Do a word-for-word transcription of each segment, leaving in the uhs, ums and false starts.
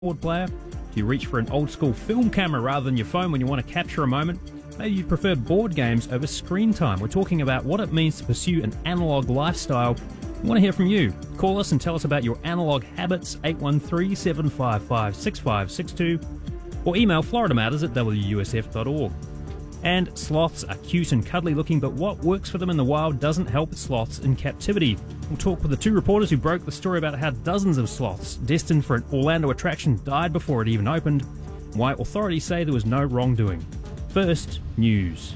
keyboard player? Do you reach for an old-school film camera rather than your phone when you want to capture a moment? Maybe you prefer board games over screen time. We're talking about what it means to pursue an analog lifestyle. We want to hear from you. Call us and tell us about your analog habits, eight one three, seven five five, six five six two, or email florida matters at w u s f dot org. And sloths are cute and cuddly looking, but what works for them in the wild doesn't help sloths in captivity. We'll talk with the two reporters who broke the story about how dozens of sloths, destined for an Orlando attraction, died before it even opened, and why authorities say there was no wrongdoing. First, news.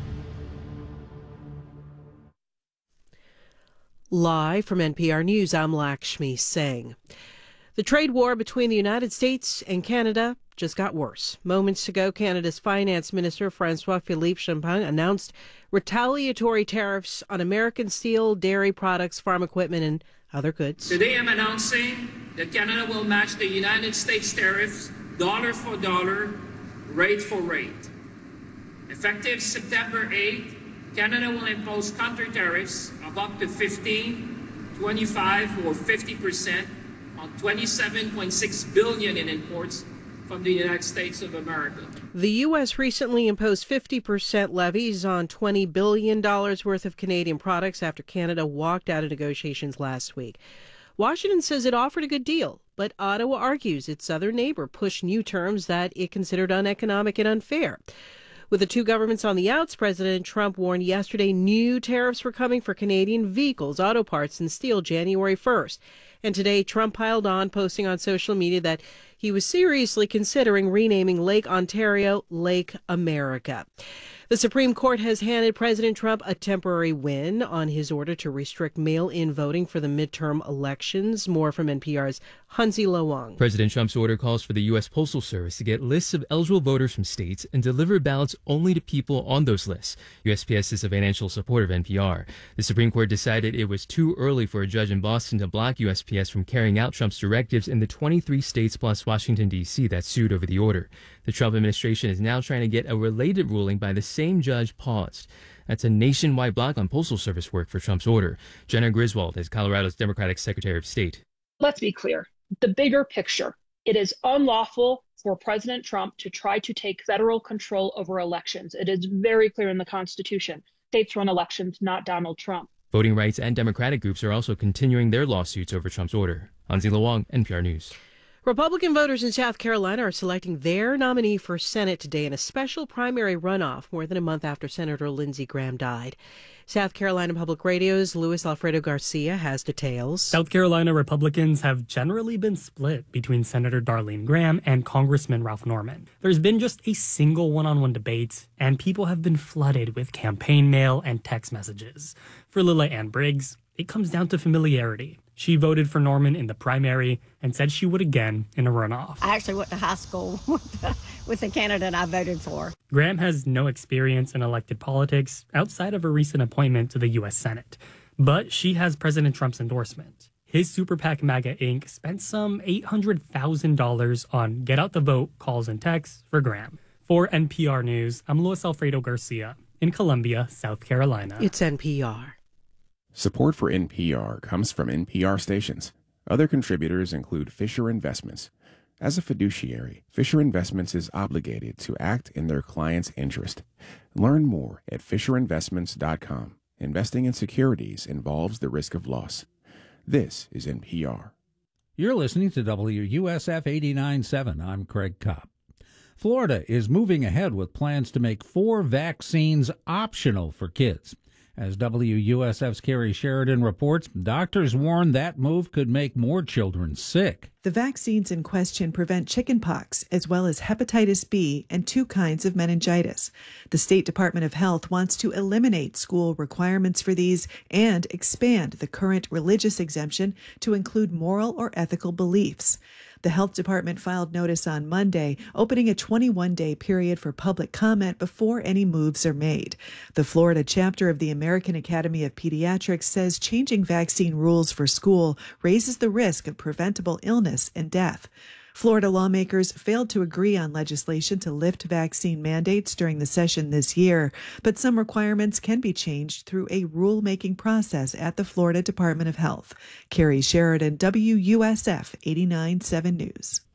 Live from N P R News, I'm Lakshmi Singh. The trade war between the United States and Canada just got worse. Moments ago, Canada's Finance Minister, François-Philippe Champagne, announced retaliatory tariffs on American steel, dairy products, farm equipment, and other goods. Today, I'm announcing that Canada will match the United States tariffs dollar for dollar, rate for rate. Effective September eighth, Canada will impose counter tariffs of up to fifteen, twenty-five, or fifty percent on twenty-seven point six billion dollars in imports from the United States of America. The U S recently imposed fifty percent levies on twenty billion dollars worth of Canadian products after Canada walked out of negotiations last week. Washington says it offered a good deal, but Ottawa argues its southern neighbor pushed new terms that it considered uneconomic and unfair. With the two governments on the outs, President Trump warned yesterday new tariffs were coming for Canadian vehicles, auto parts, and steel January first. And today, Trump piled on, posting on social media that he was seriously considering renaming Lake Ontario Lake America. The Supreme Court has handed President Trump a temporary win on his order to restrict mail-in voting for the midterm elections. More from N P R's Hansi Lowang. President Trump's order calls for the U S Postal Service to get lists of eligible voters from states and deliver ballots only to people on those lists. U S P S is a financial supporter of N P R. The Supreme Court decided it was too early for a judge in Boston to block U S P S from carrying out Trump's directives in the twenty-three states plus Washington, D C that sued over the order. The Trump administration is now trying to get a related ruling by the same judge paused. That's a nationwide block on Postal Service work for Trump's order. Jenna Griswold is Colorado's Democratic Secretary of State. Let's be clear. The bigger picture. It is unlawful for President Trump to try to take federal control over elections. It is very clear in the Constitution. States run elections, not Donald Trump. Voting rights and Democratic groups are also continuing their lawsuits over Trump's order. Hansi Lowang, N P R News. Republican voters in South Carolina are selecting their nominee for Senate today in a special primary runoff more than a month after Senator Lindsey Graham died. South Carolina Public Radio's Luis Alfredo Garcia has details. South Carolina Republicans have generally been split between Senator Darlene Graham and Congressman Ralph Norman. There's been just a single one-on-one debate, and people have been flooded with campaign mail and text messages. For Lila Ann Briggs, it comes down to familiarity. She voted for Norman in the primary and said she would again in a runoff. I actually went to high school with the, with the candidate I voted for. Graham has no experience in elected politics outside of a recent appointment to the U S Senate, but she has President Trump's endorsement. His Super PAC MAGA Incorporated spent some eight hundred thousand dollars on get out the vote calls and texts for Graham. For N P R News, I'm Luis Alfredo Garcia in Columbia, South Carolina. It's N P R. Support for N P R comes from N P R stations. Other contributors include Fisher Investments. As a fiduciary, Fisher Investments is obligated to act in their client's interest. Learn more at fisher investments dot com. Investing in securities involves the risk of loss. This is N P R. You're listening to W U S F eighty-nine point seven. I'm Craig Kopp. Florida is moving ahead with plans to make four vaccines optional for kids. As W U S F's Carrie Sheridan reports, doctors warn that move could make more children sick. The vaccines in question prevent chickenpox, as well as hepatitis B and two kinds of meningitis. The State Department of Health wants to eliminate school requirements for these and expand the current religious exemption to include moral or ethical beliefs. The Health Department filed notice on Monday, opening a twenty-one day period for public comment before any moves are made. The Florida chapter of the American Academy of Pediatrics says changing vaccine rules for school raises the risk of preventable illness and death. Florida lawmakers failed to agree on legislation to lift vaccine mandates during the session this year, but some requirements can be changed through a rulemaking process at the Florida Department of Health. Carrie Sheridan, W U S F eighty-nine point seven News.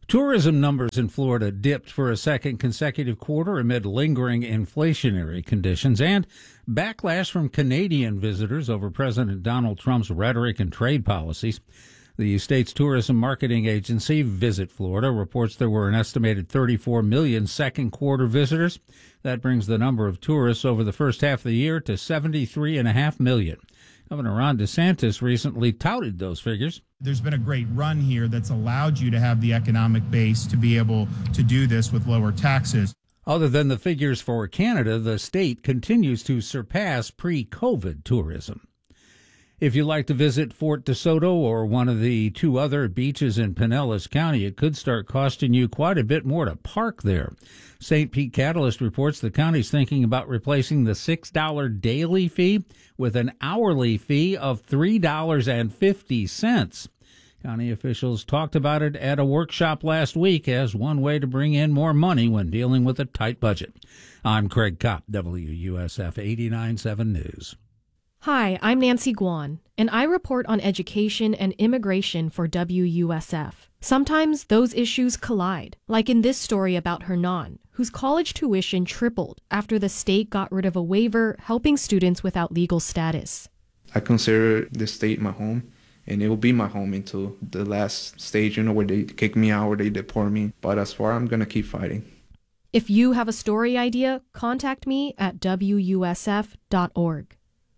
Tourism numbers in Florida dipped for a second consecutive quarter amid lingering inflationary conditions and backlash from Canadian visitors over President Donald Trump's rhetoric and trade policies. The state's tourism marketing agency, Visit Florida, reports there were an estimated thirty-four million second quarter visitors. That brings the number of tourists over the first half of the year to seventy-three point five million. Governor Ron DeSantis recently touted those figures. There's been a great run here that's allowed you to have the economic base to be able to do this with lower taxes. Other than the figures for Canada, the state continues to surpass pre-COVID tourism. If you like to visit Fort DeSoto or one of the two other beaches in Pinellas County, it could start costing you quite a bit more to park there. Saint Pete Catalyst reports the county's thinking about replacing the six dollars daily fee with an hourly fee of three dollars and fifty cents. County officials talked about it at a workshop last week as one way to bring in more money when dealing with a tight budget. I'm Craig Kopp, W U S F eighty-nine point seven News. Hi, I'm Nancy Guan, and I report on education and immigration for W U S F. Sometimes those issues collide, like in this story about Hernan, whose college tuition tripled after the state got rid of a waiver helping students without legal status. I consider the state my home, and it will be my home until the last stage, you know, where they kick me out or they deport me. But as far, I'm going to keep fighting. If you have a story idea, contact me at W U S F dot org.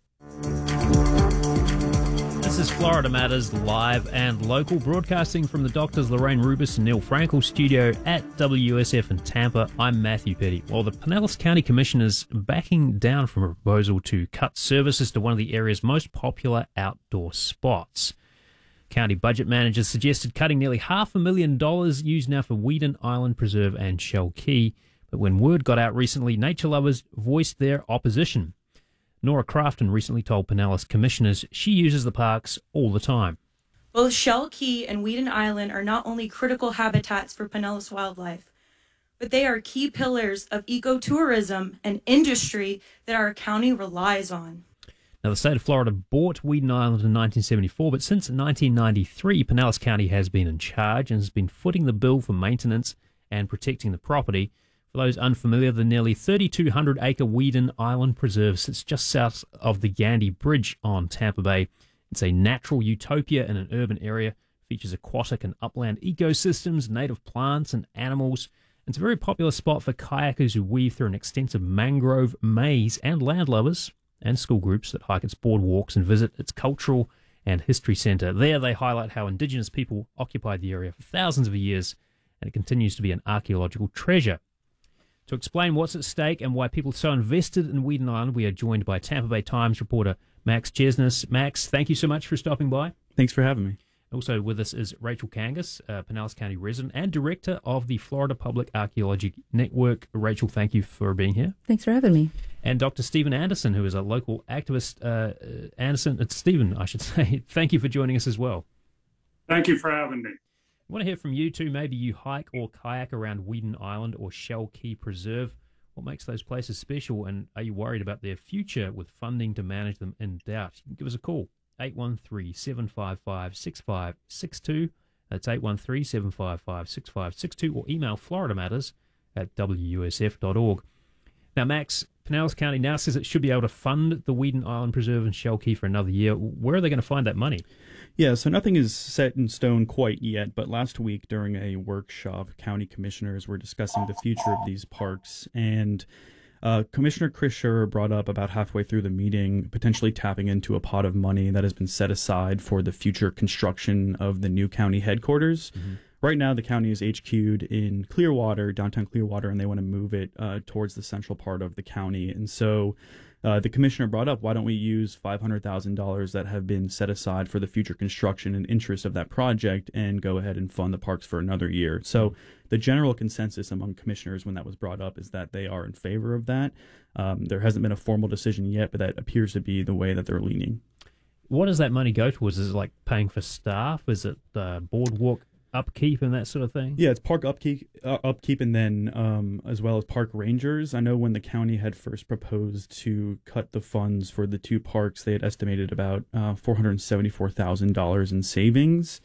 This is Florida Matters, live and local, broadcasting from the Doctors Lorraine Rubis and Neil Frankel studio at W U S F in Tampa. I'm Matthew Petty. Well, the Pinellas County Commissioners backing down from a proposal to cut services to one of the area's most popular outdoor spots. County budget managers suggested cutting nearly half a million dollars used now for Weeden Island Preserve and Shell Key. But when word got out recently, nature lovers voiced their opposition. Nora Crafton recently told Pinellas commissioners she uses the parks all the time. Both Shell Key and Weeden Island are not only critical habitats for Pinellas wildlife, but they are key pillars of ecotourism and industry that our county relies on. Now, the state of Florida bought Weeden Island in nineteen seventy-four, but since nineteen ninety-three, Pinellas County has been in charge and has been footing the bill for maintenance and protecting the property. For those unfamiliar, the nearly thirty-two hundred acre Weeden Island Preserve sits just south of the Gandy Bridge on Tampa Bay. It's a natural utopia in an urban area, features aquatic and upland ecosystems, native plants and animals. It's a very popular spot for kayakers who weave through an extensive mangrove maze and landlubbers and school groups that hike its boardwalks and visit its cultural and history centre. There they highlight how Indigenous people occupied the area for thousands of years, and it continues to be an archaeological treasure. To explain what's at stake and why people are so invested in Weeden Island, we are joined by Tampa Bay Times reporter Max Chesnes. Max, thank you so much for stopping by. Thanks for having me. Also with us is Rachel Kangas, a Pinellas County resident and director of the Florida Public Archaeology Network. Rachel, thank you for being here. Thanks for having me. And Doctor Stephen Anderson, who is a local activist. Uh, Anderson, it's Stephen, I should say. Thank you for joining us as well. Thank you for having me. I want to hear from you too. Maybe you hike or kayak around Weeden Island or Shell Key Preserve. What makes those places special, and are you worried about their future with funding to manage them in doubt? You can give us a call, eight one three, seven five five, six five six two. That's eight one three, seven five five, six five six two, or email Florida Matters at W U S F dot org. Now, Max, Pinellas County now says it should be able to fund the Weeden Island Preserve and Shell Key for another year. Where are they going to find that money? Yeah, so nothing is set in stone quite yet, but last week during a workshop, county commissioners were discussing the future of these parks, and uh, Commissioner Chris Scherer brought up about halfway through the meeting potentially tapping into a pot of money that has been set aside for the future construction of the new county headquarters. Mm-hmm. Right now, the county is H Q'd in Clearwater, downtown Clearwater, and they want to move it uh, towards the central part of the county. And so uh, the commissioner brought up, why don't we use five hundred thousand dollars that have been set aside for the future construction and interest of that project and go ahead and fund the parks for another year? So the general consensus among commissioners when that was brought up is that they are in favor of that. Um, there hasn't been a formal decision yet, but that appears to be the way that they're leaning. What does that money go towards? Is it like paying for staff? Is it uh, boardwalk upkeep and that sort of thing? Yeah, it's park upkeep, uh, upkeep, and then um, as well as park rangers. I know when the county had first proposed to cut the funds for the two parks, they had estimated about uh, four hundred seventy-four thousand dollars in savings.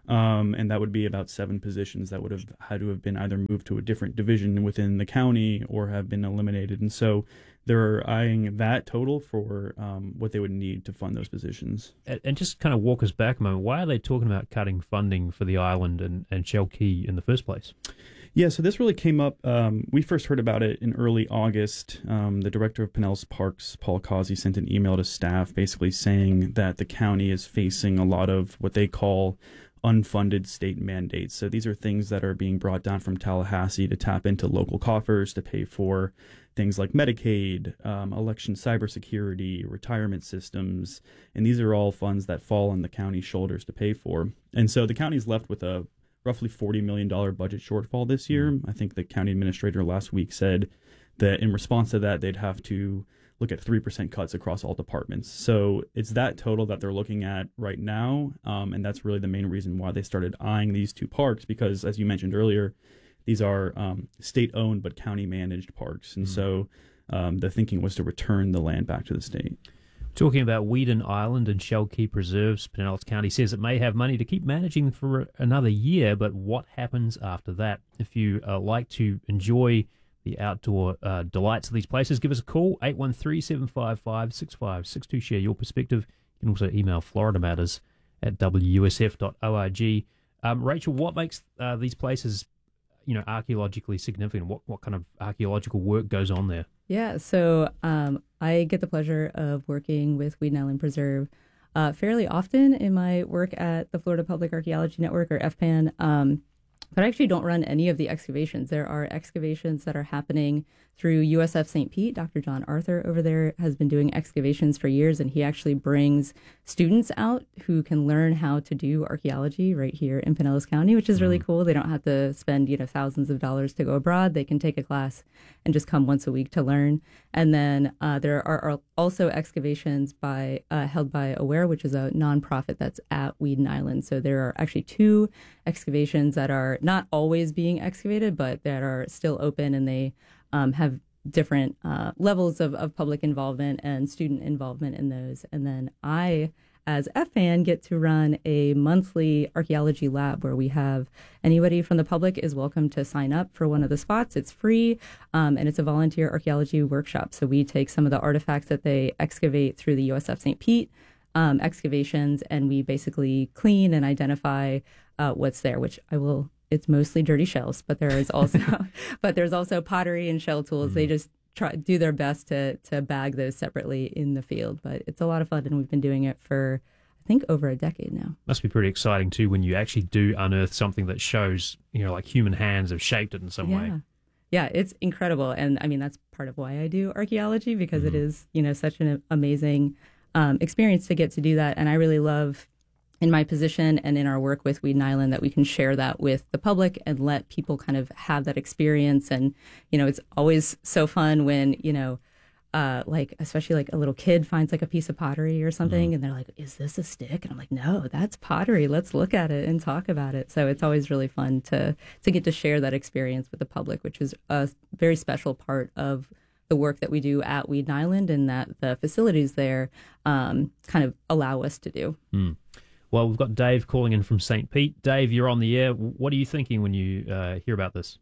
Um, and that would be about seven positions that would have had to have been either moved to a different division within the county or have been eliminated. And so they're eyeing that total for um, what they would need to fund those positions. And, and just kind of walk us back a moment. Why are they talking about cutting funding for the island and, and Shell Key in the first place? Yeah, so this really came up. Um, we first heard about it in early August. Um, the director of Pinellas Parks, Paul Causey, sent an email to staff basically saying that the county is facing a lot of what they call unfunded state mandates. So these are things that are being brought down from Tallahassee to tap into local coffers to pay for things like Medicaid, um, election cybersecurity, retirement systems. And these are all funds that fall on the county's shoulders to pay for. And so the county's left with a roughly forty million dollars budget shortfall this year. I think the county administrator last week said that in response to that, they'd have to look at three percent cuts across all departments. So it's that total that they're looking at right now. Um, and that's really the main reason why they started eyeing these two parks, because as you mentioned earlier, these are um, state-owned but county-managed parks. And mm. so um, the thinking was to return the land back to the state. Talking about Weeden Island and Shell Key Preserves, Pinellas County says it may have money to keep managing for another year, but what happens after that? If you uh, like to enjoy the outdoor uh, delights of these places, give us a call, eight one three, seven five five, six five six two. Share your perspective. You can also email Florida Matters at w u s f dot org. Um, Rachel, what makes uh, these places, you know, archaeologically significant? What what kind of archaeological work goes on there? Yeah, so um, I get the pleasure of working with Weeden Island Preserve uh, fairly often in my work at the Florida Public Archaeology Network, or F PAN. Um, but I actually don't run any of the excavations. There are excavations that are happening through U S F Saint Pete. Doctor John Arthur over there has been doing excavations for years, and he actually brings students out who can learn how to do archaeology right here in Pinellas County, which is really cool. They don't have to spend, you know, thousands of dollars to go abroad. They can take a class and just come once a week to learn. And then uh, there are, are also excavations by uh, held by Aware, which is a nonprofit that's at Weeden Island. So there are actually two excavations that are not always being excavated, but that are still open, and they um, have different uh, levels of, of public involvement and student involvement in those. And then I, as F PAN, get to run a monthly archaeology lab where we have anybody from the public is welcome to sign up for one of the spots. It's free, um, and it's a volunteer archaeology workshop. So we take some of the artifacts that they excavate through the U S F Saint Pete um, excavations, and we basically clean and identify uh, what's there, which I will It's mostly dirty shells, but there is also, but there's also pottery and shell tools. Mm. They just try do their best to to bag those separately in the field. But it's a lot of fun, and we've been doing it for, I think, over a decade now. Must be pretty exciting too when you actually do unearth something that shows, you know, like human hands have shaped it in some yeah. way. Yeah, it's incredible, and I mean that's part of why I do archaeology, because mm. it is, you know, such an amazing um, experience to get to do that, and I really love, in my position and in our work with Weeden Island, that we can share that with the public and let people kind of have that experience. And, you know, it's always so fun when, you know, uh, like, especially like a little kid finds like a piece of pottery or something, mm-hmm. and they're like, is this a stick? And I'm like, no, that's pottery. Let's look at it and talk about it. So it's always really fun to, to get to share that experience with the public, which is a very special part of the work that we do at Weeden Island, and that the facilities there um, kind of allow us to do. Mm. Well, we've got Dave calling in from Saint Pete. Dave, you're on the air. What are you thinking when you uh, hear about this?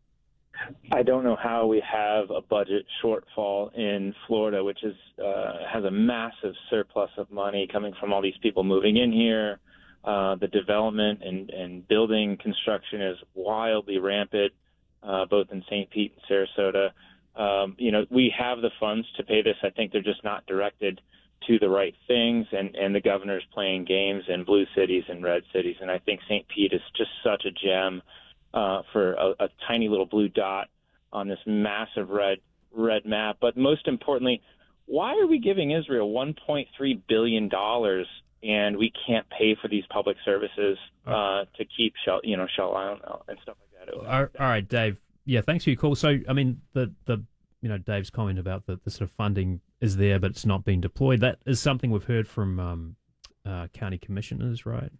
I don't know how we have a budget shortfall in Florida, which is uh, has a massive surplus of money coming from all these people moving in here. Uh, the development and, and building construction is wildly rampant, uh, both in Saint Pete and Sarasota. Um, you know, we have the funds to pay this. I think they're just not directed to the right things, and, and the governor's playing games in blue cities and red cities. And I think Saint Pete is just such a gem uh, for a, a tiny little blue dot on this massive red red map. But most importantly, why are we giving Israel one point three billion dollars and we can't pay for these public services uh, to keep Shell, you know, Shell Island and stuff like that? All right, Dave. Yeah, thanks for your call. So, I mean, the the you know Dave's comment about the, the sort of funding is there, but it's not being deployed. That is something we've heard from um, uh, county commissioners, right?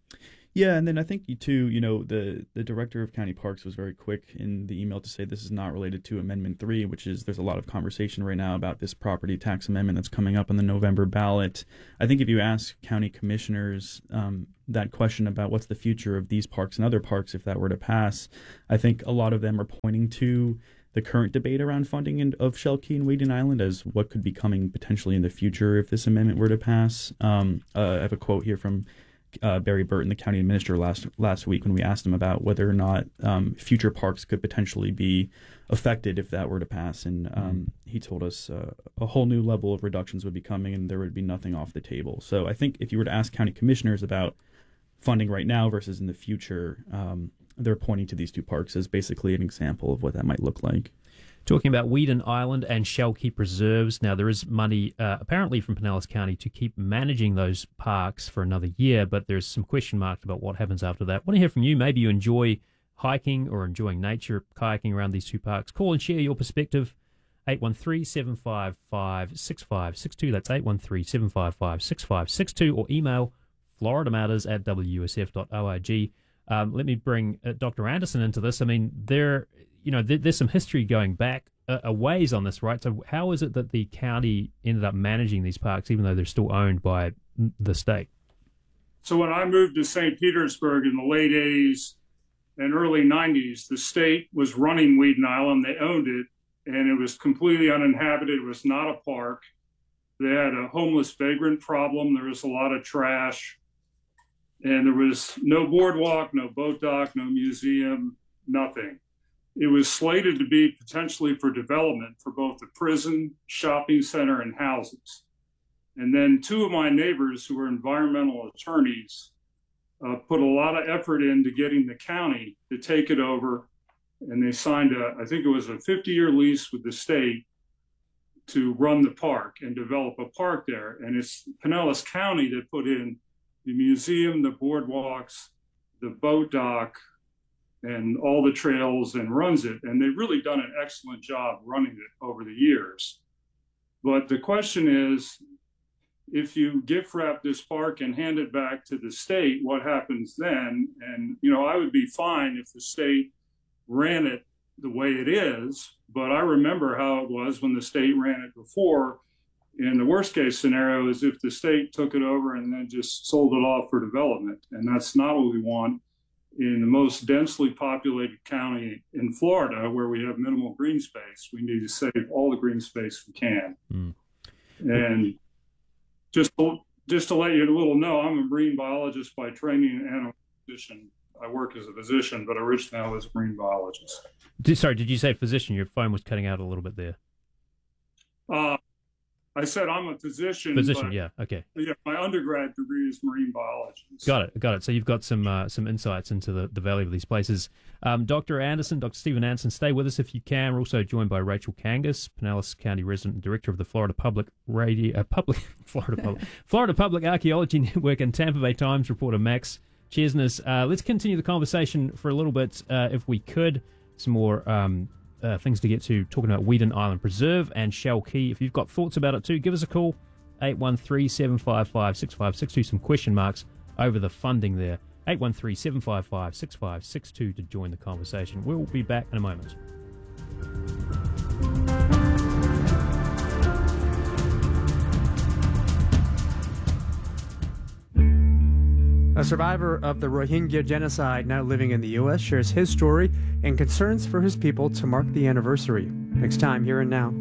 Yeah, and then I think, too, you know, the, the director of county parks was very quick in the email to say this is not related to Amendment three, which is there's a lot of conversation right now about this property tax amendment that's coming up on the November ballot. I think if you ask county commissioners um, that question about what's the future of these parks and other parks if that were to pass, I think a lot of them are pointing to the current debate around funding in, of Shell Key and Weeden Island as what could be coming potentially in the future if this amendment were to pass. Um, uh, I have a quote here from Uh, Barry Burton, the county administrator, last last week when we asked him about whether or not um, future parks could potentially be affected if that were to pass. And um, mm-hmm. he told us uh, a whole new level of reductions would be coming and there would be nothing off the table. So I think if you were to ask county commissioners about funding right now versus in the future, um, they're pointing to these two parks as basically an example of what that might look like. Talking about Weeden Island and Shell Key Preserves. Now, there is money uh, apparently from Pinellas County to keep managing those parks for another year, but there's some question marks about what happens after that. I want to hear from you. Maybe you enjoy hiking or enjoying nature, kayaking around these two parks. Call and share your perspective. eight one three, seven five five, six five six two. That's eight one three, seven five five, six five six two, or email florida matters at w u s f dot org. Um, let me bring uh, Doctor Anderson into this. I mean, there... You know, there's some history going back a, a ways on this, right? So how is it that the county ended up managing these parks, even though they're still owned by the state? So when I moved to Saint Petersburg in the late eighties and early nineties, the state was running Weeden Island. They owned it, and it was completely uninhabited. It was not a park. They had a homeless vagrant problem. There was a lot of trash. And there was no boardwalk, no boat dock, no museum, nothing. It was slated to be potentially for development for both the prison, shopping center, and houses. And then two of my neighbors who were environmental attorneys uh, put a lot of effort into getting the county to take it over. And they signed a, I think it was a fifty-year lease with the state to run the park and develop a park there. And it's Pinellas County that put in the museum, the boardwalks, the boat dock, and all the trails, and runs it. And they've really done an excellent job running it over the years. But the question is, if you gift wrap this park and hand it back to the state, what happens then? And, you know, I would be fine if the state ran it the way it is, but I remember how it was when the state ran it before. And the worst case scenario is if the state took it over and then just sold it off for development. And that's not what we want in the most densely populated county in Florida, where we have minimal green space. We need to save all the green space we can. Mm. And just to, just to let you a little know, I'm a marine biologist by training and a physician. I work as a physician, but originally I was a marine biologist. Did, sorry, did you say physician? Your phone was cutting out a little bit there. Uh, I said I'm a physician. Physician, but, yeah, okay. Yeah, my undergrad degree is marine biology. Got it, got it. So you've got some uh, some insights into the, the value of these places. Um, Doctor Anderson, Doctor Stephen Anderson, stay with us if you can. We're also joined by Rachel Kangas, Pinellas County resident and director of the Florida Public Radio, uh, Public Florida Public Florida Public Archaeology Network, and Tampa Bay Times reporter Max Chesnes. Uh, let's continue the conversation for a little bit, uh, if we could. Some more um, uh, things to get to, talking about Weeden Island Preserve and Shell Key. If you've got thoughts about it too, give us a call, eight one three, seven five five, six five six two. Some question marks over the funding there. eight one three, seven five five, six five six two to join the conversation. We'll be back in a moment. A survivor of the Rohingya genocide now living in the U S shares his story and concerns for his people to mark the anniversary. Next time, Here and Now.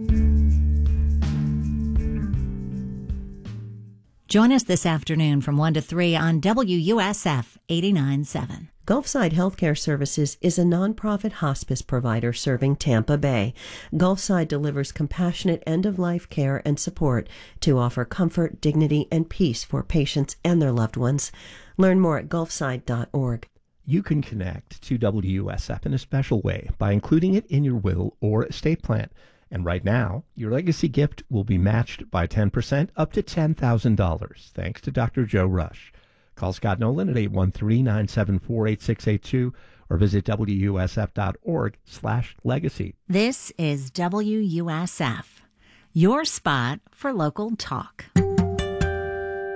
Join us this afternoon from one to three on W U S F eighty-nine point seven. Gulfside Healthcare Services is a nonprofit hospice provider serving Tampa Bay. Gulfside delivers compassionate end-of-life care and support to offer comfort, dignity, and peace for patients and their loved ones. Learn more at gulfside dot org. You can connect to W U S F in a special way by including it in your will or estate plan. And right now, your legacy gift will be matched by ten percent up to ten thousand dollars, thanks to Doctor Joe Rush. Call Scott Nolan at eight one three, nine seven four, eight six eight two or visit W U S F dot org slash legacy. This is W U S F, your spot for local talk.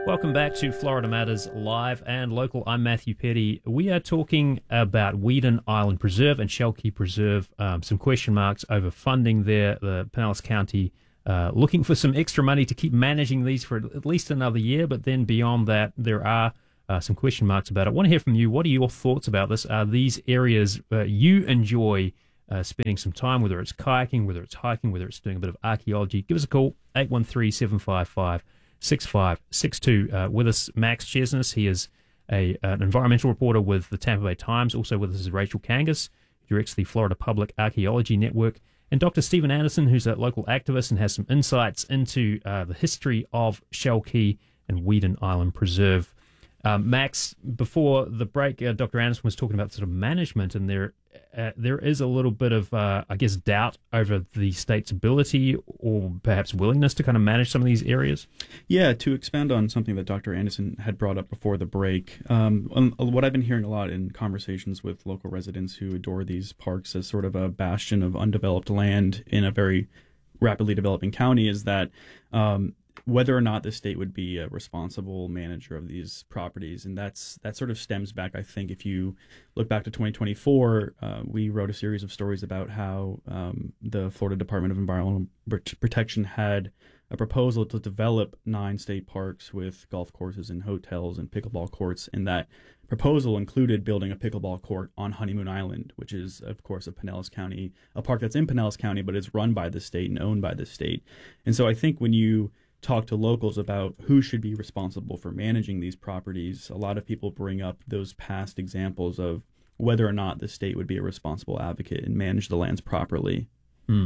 Welcome back to Florida Matters Live and Local. I'm Matthew Petty. We are talking about Weeden Island Preserve and Shell Key Preserve. Um, some question marks over funding there. The Pinellas County uh, looking for some extra money to keep managing these for at least another year, but then beyond that, there are uh, some question marks about it. I want to hear from you. What are your thoughts about this? Are these areas uh, you enjoy uh, spending some time, whether it's kayaking, whether it's hiking, whether it's doing a bit of archaeology? Give us a call, eight one three, seven five five, six five six two. Uh, with us, Max Chesnes. He is a, an environmental reporter with the Tampa Bay Times. Also with us is Rachel Kangas, who directs the Florida Public Archaeology Network, and Doctor Stephen Anderson, who's a local activist and has some insights into uh, the history of Shell Key and Weeden Island Preserve. Um, Max, before the break, uh, Doctor Anderson was talking about sort of management, and there uh, there is a little bit of, uh, I guess, doubt over the state's ability or perhaps willingness to kind of manage some of these areas. Yeah, to expand on something that Doctor Anderson had brought up before the break, um, what I've been hearing a lot in conversations with local residents who adore these parks as sort of a bastion of undeveloped land in a very rapidly developing county is that um, whether or not the state would be a responsible manager of these properties. And that's that sort of stems back, I think, if you look back to twenty twenty-four, uh, we wrote a series of stories about how um, the Florida Department of Environmental Protection had a proposal to develop nine state parks with golf courses and hotels and pickleball courts. And that proposal included building a pickleball court on Honeymoon Island, which is, of course, a Pinellas County, a park that's in Pinellas County, but is run by the state and owned by the state. And so I think when you talk to locals about who should be responsible for managing these properties, a lot of people bring up those past examples of whether or not the state would be a responsible advocate and manage the lands properly. Mm.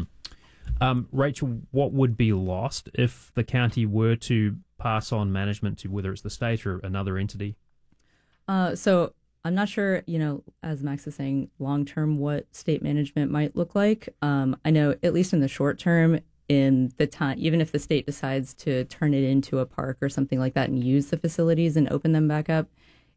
Um, Rachel, what would be lost if the county were to pass on management to whether it's the state or another entity? Uh, so I'm not sure, you know, as Max is saying, long-term what state management might look like. Um, I know, at least in the short term, in the time, even if the state decides to turn it into a park or something like that and use the facilities and open them back up,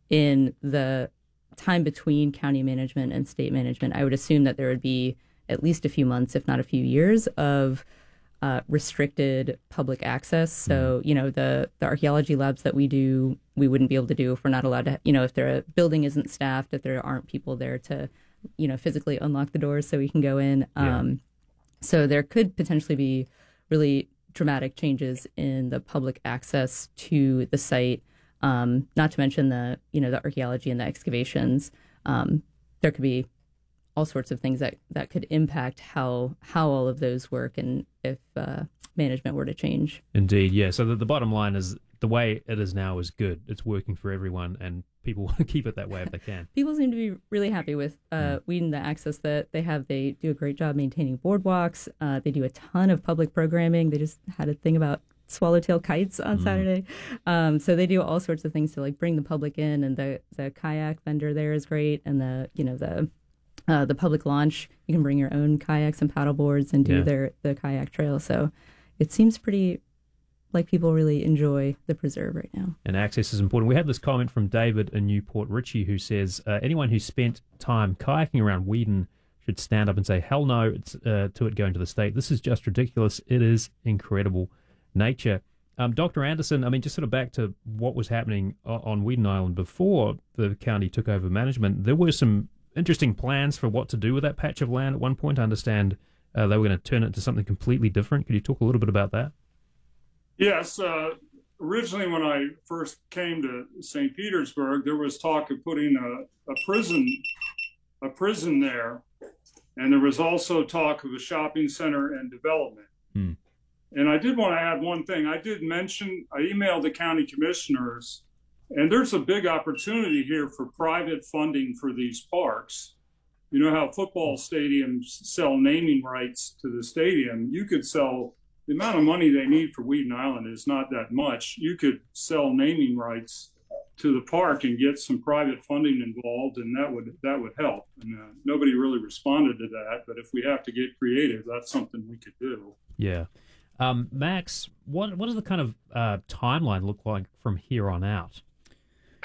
in the time between county management and state management, I would assume that there would be at least a few months, if not a few years, of uh, restricted public access. So, you know, the, the archaeology labs that we do, we wouldn't be able to do if we're not allowed to, you know, if their building isn't staffed, if there aren't people there to, you know, physically unlock the doors so we can go in. Yeah. Um, So there could potentially be really dramatic changes in the public access to the site, um, not to mention the, you know, the archaeology and the excavations. Um, there could be all sorts of things that, that could impact how how all of those work and if uh, management were to change. Indeed, yeah. So the, the bottom line is the way it is now is good. It's working for everyone, and people want to keep it that way if they can. People seem to be really happy with uh, Mm. Weeden, the access that they have. They do a great job maintaining boardwalks. Uh, they do a ton of public programming. They just had a thing about swallowtail kites on Mm. Saturday. Um, so they do all sorts of things to like bring the public in, and the, the kayak vendor there is great, and the you know the uh, the public launch. You can bring your own kayaks and paddle boards and do Yeah. their the kayak trail. So it seems pretty like people really enjoy the preserve right now. And access is important. We have this comment from David in Newport Richie who says, uh, anyone who spent time kayaking around Weeden should stand up and say, hell no it's, uh, to it going to the state. This is just ridiculous. It is incredible nature. Um, Doctor Anderson, I mean, just sort of back to what was happening on Weeden Island before the county took over management, there were some interesting plans for what to do with that patch of land at one point. I understand uh, they were going to turn it into something completely different. Could you talk a little bit about that? Yes, uh, originally when I first came to Saint Petersburg, there was talk of putting a, a prison, a prison there, and there was also talk of a shopping center and development. Hmm. And I did want to add one thing. I did mention, I emailed the county commissioners, and there's a big opportunity here for private funding for these parks. You know how football stadiums sell naming rights to the stadium? You could sell. The amount of money they need for Weeden Island is not that much. You could sell naming rights to the park and get some private funding involved, and that would that would help. And uh, nobody really responded to that, but if we have to get creative, that's something we could do. Yeah. Um, Max, what what does the kind of uh, timeline look like from here on out?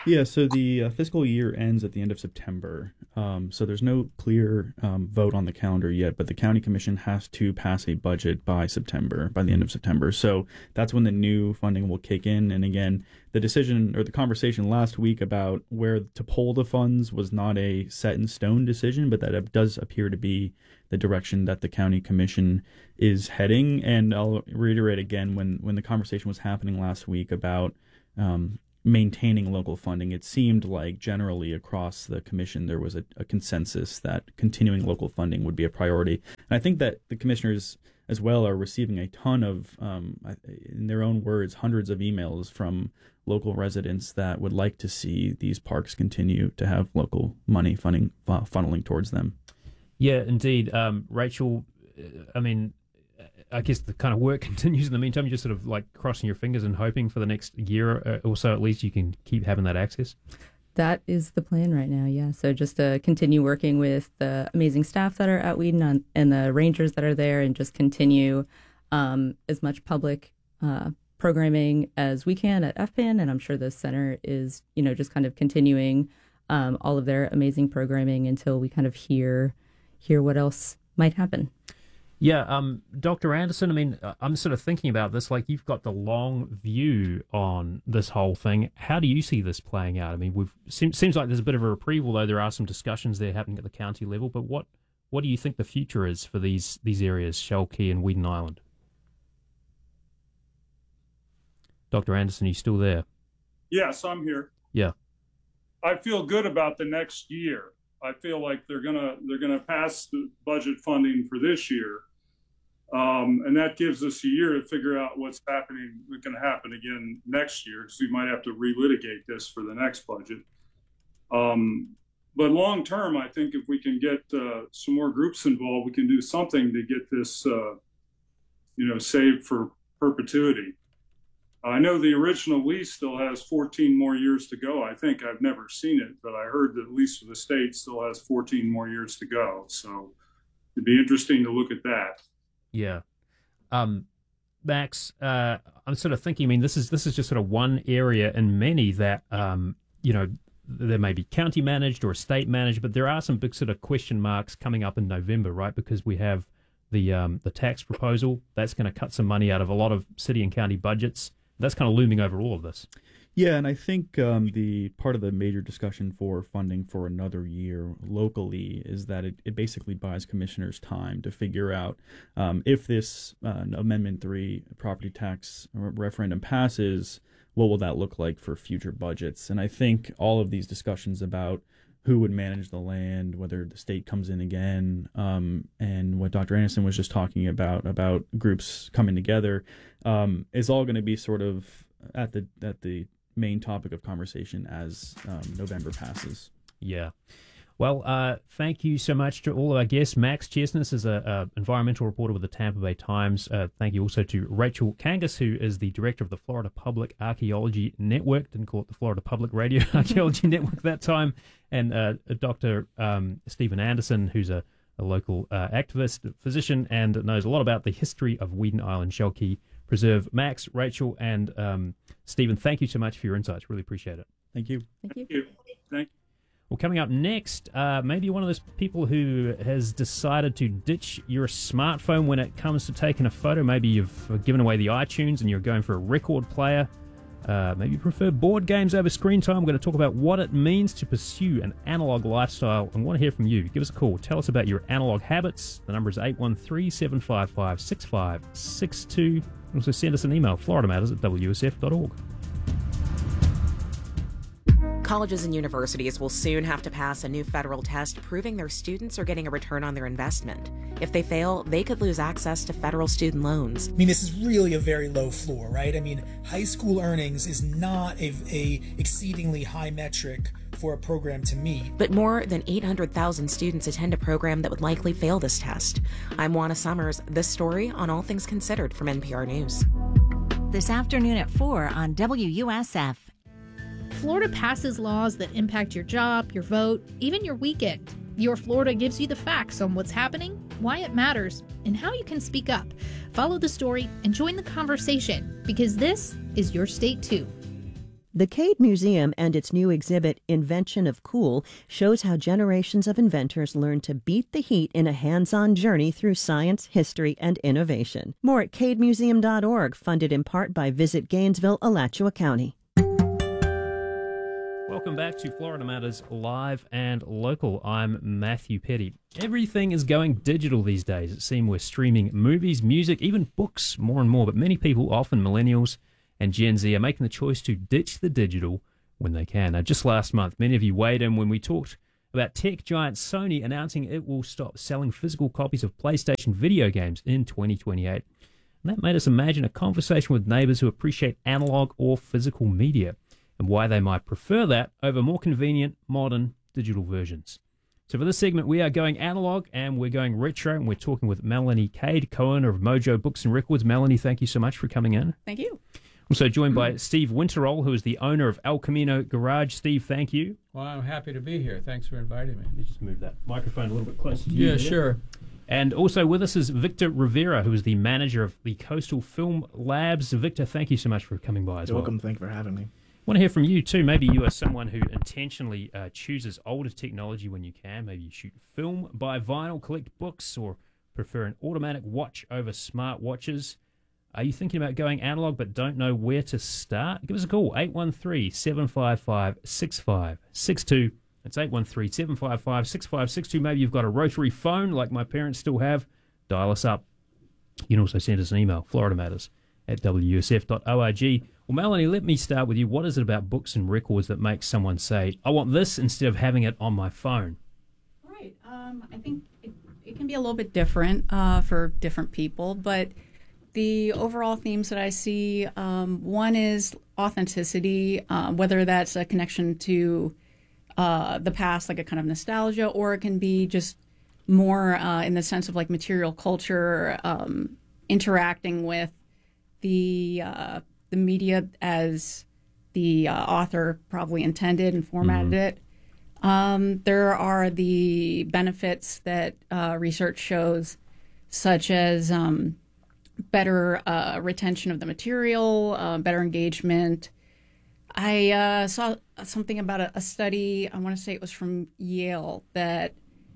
Yeah, so the uh, fiscal year ends at the end of September. Um, so there's no clear um, vote on the calendar yet, but the county commission has to pass a budget by September, by the end of September. So that's when the new funding will kick in. And again, the decision or the conversation last week about where to pull the funds was not a set in stone decision, but that it does appear to be the direction that the county commission is heading. And I'll reiterate again, when, when the conversation was happening last week about um, maintaining local funding, it seemed like generally across the commission there was a, a consensus that continuing local funding would be a priority. And I think that the commissioners as well are receiving a ton of, um, in their own words, hundreds of emails from local residents that would like to see these parks continue to have local money funding uh, funneling towards them. Yeah, indeed. Um, Rachel, I mean, I guess the kind of work continues in the meantime. You're just sort of like crossing your fingers and hoping for the next year or so at least you can keep having that access. That is the plan right now, yeah. So just to continue working with the amazing staff that are at Weeden and the rangers that are there, and just continue um, as much public uh, programming as we can at F P A N. And I'm sure the center is, you know, just kind of continuing um, all of their amazing programming until we kind of hear hear what else might happen. Yeah, um, Doctor Anderson, I mean, I'm sort of thinking about this, like you've got the long view on this whole thing. How do you see this playing out? I mean, we've seems, seems like there's a bit of a reprieve, although there are some discussions there happening at the county level. But what, what do you think the future is for these these areas, Shell Key and Weeden Island? Doctor Anderson, are you still there? Yes, I'm here. Yeah. I feel good about the next year. I feel like they're gonna they're gonna pass the budget funding for this year, um, and that gives us a year to figure out what's happening. What's going to happen again next year, because we might have to relitigate this for the next budget. Um, but long term, I think if we can get uh, some more groups involved, we can do something to get this, uh, you know, saved for perpetuity. I know the original lease still has fourteen more years to go. I think I've never seen it, but I heard that at least for the state still has fourteen more years to go. So it'd be interesting to look at that. Yeah. Um, Max, uh, I'm sort of thinking, I mean, this is this is just sort of one area in many that, um, you know, there may be county managed or state managed, but there are some big sort of question marks coming up in November, right? Because we have the um, the tax proposal that's going to cut some money out of a lot of city and county budgets. That's kind of looming over all of this. Yeah, and I think um, the part of the major discussion for funding for another year locally is that it, it basically buys commissioners time to figure out um, if this uh, Amendment three property tax referendum passes, what will that look like for future budgets? And I think all of these discussions about who would manage the land, whether the state comes in again, um, and what Doctor Anderson was just talking about, about groups coming together, um, is all going to be sort of at the at the main topic of conversation as um, November passes. Yeah. Well, uh, thank you so much to all of our guests. Max Chesness is an environmental reporter with the Tampa Bay Times. Uh, thank you also to Rachel Kangas, who is the director of the Florida Public Archaeology Network. Didn't call it the Florida Public Radio Archaeology Network that time. And uh, Doctor Um, Stephen Anderson, who's a, a local uh, activist, physician, and knows a lot about the history of Weeden Island Shell Key Preserve. Max, Rachel, and um, Stephen, thank you so much for your insights. Really appreciate it. Thank you. Thank you. Thank you. Thank you. Well, coming up next, uh, maybe one of those people who has decided to ditch your smartphone when it comes to taking a photo. Maybe you've given away the iTunes and you're going for a record player. Uh, maybe you prefer board games over screen time. We're going to talk about what it means to pursue an analog lifestyle and want to hear from you. Give us a call. Tell us about your analog habits. The number is eight one three, seven five five, six five six two. Also send us an email, florida matters at w s f dot org. Colleges and universities will soon have to pass a new federal test proving their students are getting a return on their investment. If they fail, they could lose access to federal student loans. I mean, this is really a very low floor, right? I mean, high school earnings is not a, a exceedingly high metric for a program to meet. But more than eight hundred thousand students attend a program that would likely fail this test. I'm Juana Summers. This story on All Things Considered from N P R News. This afternoon at four on W U S F. Florida passes laws that impact your job, your vote, even your weekend. Your Florida gives you the facts on what's happening, why it matters, and how you can speak up. Follow the story and join the conversation, because this is your state too. The Cade Museum and its new exhibit, Invention of Cool, shows how generations of inventors learned to beat the heat in a hands-on journey through science, history, and innovation. More at cade museum dot org, funded in part by Visit Gainesville, Alachua County. Welcome back to Florida Matters Live and Local. I'm Matthew Petty. Everything is going digital these days. It seems we're streaming movies, music, even books more and more, but many people, often millennials and Gen Z, are making the choice to ditch the digital when they can. Now, just last month, many of you weighed in when we talked about tech giant Sony announcing it will stop selling physical copies of PlayStation video games in twenty twenty-eight. And that made us imagine a conversation with neighbors who appreciate analog or physical media and why they might prefer that over more convenient, modern digital versions. So for this segment, we are going analog and we're going retro, and we're talking with Melanie Cade, co-owner of Mojo Books and Records. Melanie, thank you so much for coming in. Thank you. Also joined by Steve Winterroll, who is the owner of El Camino Garage. Steve, thank you. Well, I'm happy to be here. Thanks for inviting me. Let me just move that microphone a little bit closer to you. Yeah, sure. And also with us is Victor Rivera, who is the manager of the Coastal Film Labs. Victor, thank you so much for coming by as You're well. welcome. Thank you for having me. I want to hear from you too. Maybe you are someone who intentionally uh, chooses older technology when you can. Maybe you shoot film, buy vinyl, collect books, or prefer an automatic watch over smart watches. Are you thinking about going analog but don't know where to start? Give us a call, eight one three, seven five five, six five six two. That's eight one three, seven five five, six five six two. Maybe you've got a rotary phone like my parents still have. Dial us up. You can also send us an email, florida matters at w u s f dot org. Well, Melanie, let me start with you. What is it about books and records that makes someone say, I want this instead of having it on my phone? Right. Um, I think it, it can be a little bit different uh, for different people, but the overall themes that I see, um, one is authenticity, uh, whether that's a connection to uh, the past, like a kind of nostalgia, or it can be just more uh, in the sense of like material culture, um, interacting with the uh, the media as the uh, author probably intended and formatted mm-hmm. it. Um, there are the benefits that uh, research shows, such as um, better uh, retention of the material, uh, better engagement. I uh, saw something about a, a study, I want to say it was from Yale, that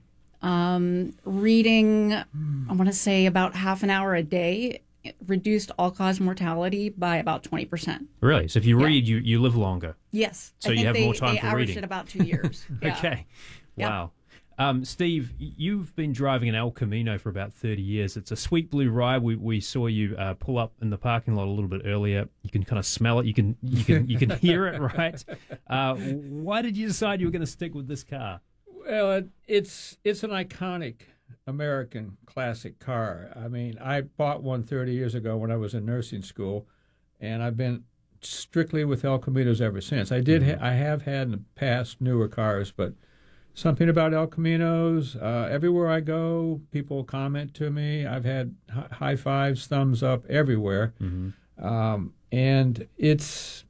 um, reading, I want to say about half an hour a day, reduced all-cause mortality by about twenty percent. Really? So if you yeah. read, you, you live longer? Yes. So I you think have they, more time they for averaged reading? it about two years. Yeah. Okay. Yep. Wow. Um, Steve, you've been driving an El Camino for about thirty years. It's a sweet blue ride. We we saw you uh, pull up in the parking lot a little bit earlier. You can kind of smell it. You can you can you can hear it, right? Uh, why did you decide you were going to stick with this car? Well, it, it's it's an iconic American classic car. I mean, I bought one thirty years ago when I was in nursing school, and I've been strictly with El Caminos ever since. I did ha- I have had in the past newer cars, but something about El Caminos, uh, everywhere I go, people comment to me. I've had hi- high fives, thumbs up everywhere. Mm-hmm. Um, and it's,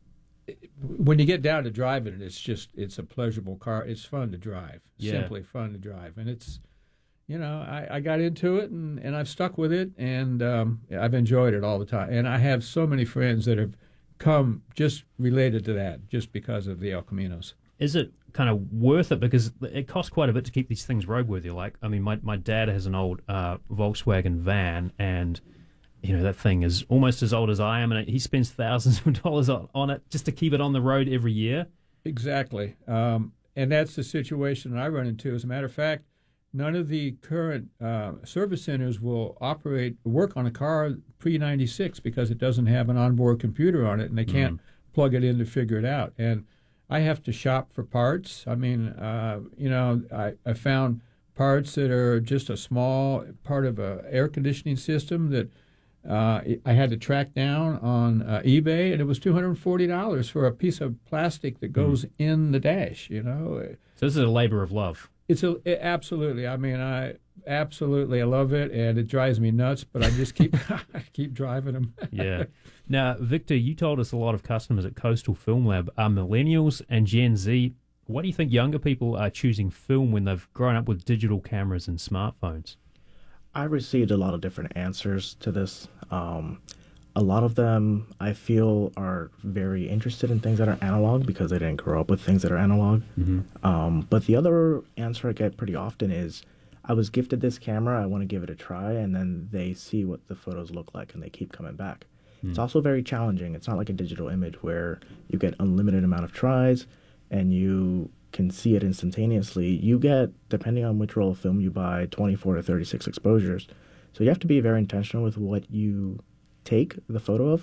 when you get down to driving it, it's just, it's a pleasurable car. It's fun to drive, yeah. simply fun to drive. And it's, you know, I, I got into it and, and I've stuck with it, and um, I've enjoyed it all the time. And I have so many friends that have come just related to that, just because of the El Caminos. Is it kind of worth it? Because it costs quite a bit to keep these things roadworthy. Like, I mean, my, my dad has an old uh, Volkswagen van, and, you know, that thing is almost as old as I am, and he spends thousands of dollars on, on it just to keep it on the road every year. Exactly. Um, and that's the situation I run into. As a matter of fact, none of the current uh, service centers will operate, work on a car pre ninety-six because it doesn't have an onboard computer on it, and they can't mm. plug it in to figure it out. And I have to shop for parts. I mean, uh, you know, I, I found parts that are just a small part of a air conditioning system that uh, I had to track down on uh, eBay, and it was two hundred forty dollars for a piece of plastic that goes mm. in the dash, you know. So this is a labor of love. It's a, it, absolutely. I mean, I absolutely I love it, and it drives me nuts, but I just keep I keep driving them. Yeah. Now, Victor, you told us a lot of customers at Coastal Film Lab are millennials and Gen Z. Why do you think younger people are choosing film when they've grown up with digital cameras and smartphones? I received a lot of different answers to this. Um, a lot of them, I feel, are very interested in things that are analog because they didn't grow up with things that are analog. Mm-hmm. Um, but the other answer I get pretty often is, I was gifted this camera, I want to give it a try, and then they see what the photos look like and they keep coming back. Mm. It's also very challenging. It's not like a digital image where you get unlimited amount of tries and you can see it instantaneously. You get, depending on which roll of film you buy, twenty-four to thirty-six exposures. So you have to be very intentional with what you take the photo of.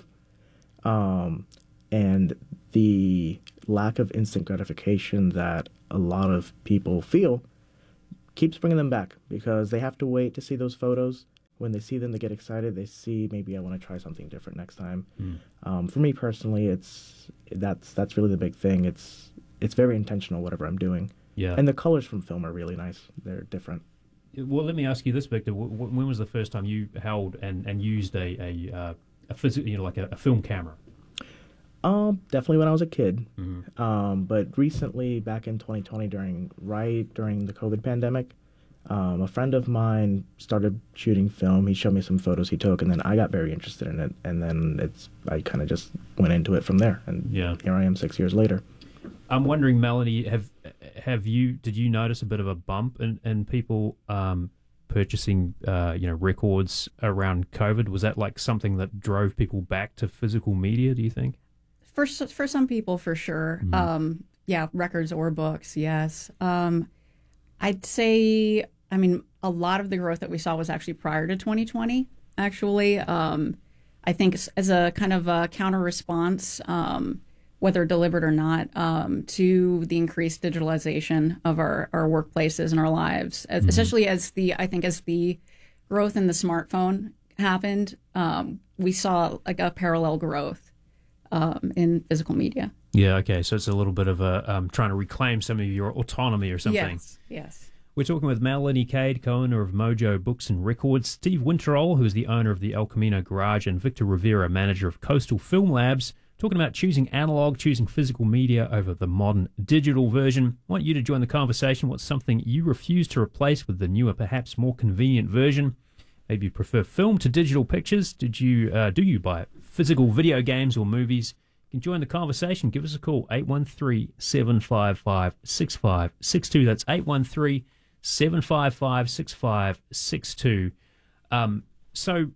Um, and the lack of instant gratification that a lot of people feel keeps bringing them back because they have to wait to see those photos. When they see them, they get excited. They see, maybe I want to try something different next time. Mm. Um, for me personally, it's that's that's really the big thing. It's it's very intentional, whatever I'm doing. Yeah. And the colors from film are really nice. They're different. Well, let me ask you this, Victor. W- w- when was the first time you held and, and used a a, uh, a phys- you know, like a, a film camera? Um, definitely when I was a kid. Mm-hmm. Um, but recently, back in twenty twenty, during right during the COVID pandemic, um, a friend of mine started shooting film. He showed me some photos he took, and then I got very interested in it. And then it's I kind of just went into it from there. And yeah. here I am six years later. I'm wondering, Melanie, have have you did you notice a bit of a bump in, in people um, purchasing uh, you know records around COVID? Was that like something that drove people back to physical media, do you think? For for some people, for sure. Mm-hmm. Um, yeah, records or books, yes. Um, I'd say, I mean, a lot of the growth that we saw was actually prior to twenty twenty, actually. Um, I think as, as a kind of a counter response, um, whether delivered or not, um, to the increased digitalization of our, our workplaces and our lives, as, Mm-hmm. especially as the, I think as the growth in the smartphone happened, um, we saw like a parallel growth um, in physical media. Yeah, okay. So it's a little bit of a um, trying to reclaim some of your autonomy or something. Yes, yes. We're talking with Melanie Cade, co-owner of Mojo Books and Records, Steve Winterroll, who is the owner of the El Camino Garage, and Victor Rivera, manager of Coastal Film Labs, talking about choosing analog, choosing physical media over the modern digital version. I want you to join the conversation. What's something you refuse to replace with the newer, perhaps more convenient version? Maybe you prefer film to digital pictures. Did you uh, do you buy physical video games or movies? You can join the conversation. Give us a call, eight one three, seven five five, six five six two. That's eight one three, seven five five, six five six two. Um, so,